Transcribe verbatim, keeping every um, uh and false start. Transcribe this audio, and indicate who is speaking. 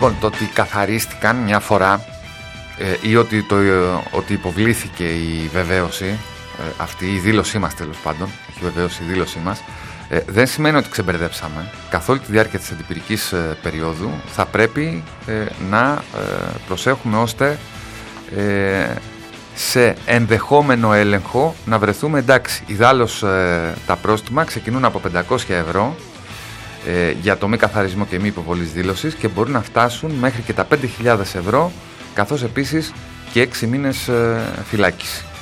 Speaker 1: Λοιπόν, το ότι καθαρίστηκαν μια φορά ε, ή ότι, το, ε, ότι υποβλήθηκε η βεβαίωση, ε, αυτή η δήλωσή μας τέλος πάντων, έχει βεβαίωση η δήλωσή μας, ε, δεν σημαίνει ότι ξεμπερδέψαμε. Καθ' όλη τη διάρκεια της αντιπυρικής ε, περίοδου θα πρέπει ε, να ε, προσέχουμε ώστε ε, σε ενδεχόμενο έλεγχο να βρεθούμε εντάξει. Ιδάλλως ε, τα πρόστιμα ξεκινούν από πεντακόσια ευρώ ε, για το μη καθαρισμό και μη υποβολής δήλωσης και μπορούν να φτάσουν μέχρι και τα πέντε χιλιάδες ευρώ, καθώς επίσης και έξι μήνες ε, φυλάκιση.